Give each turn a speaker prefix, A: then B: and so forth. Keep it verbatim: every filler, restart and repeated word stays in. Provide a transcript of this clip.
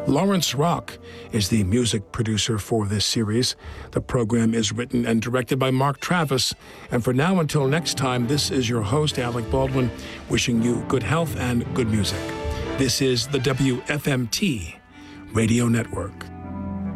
A: Lawrence Rock is the music producer for this series. The program is written and directed by Mark Travis. And for now, until next time, this is your host, Alec Baldwin, wishing you good health and good music. This is the W F M T Radio Network.